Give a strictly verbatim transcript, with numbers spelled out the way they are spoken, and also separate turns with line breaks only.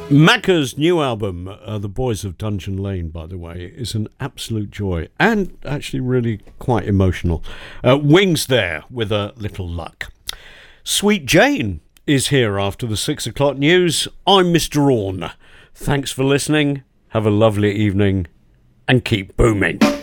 Macca's new album, uh, The Boys of Dungeon Lane, by the way, is an absolute joy and actually really quite emotional. Uh, Wings there with a little luck. Sweet Jane is here after the six o'clock news. I'm Mister Orne. Thanks for listening. Have a lovely evening and keep booming.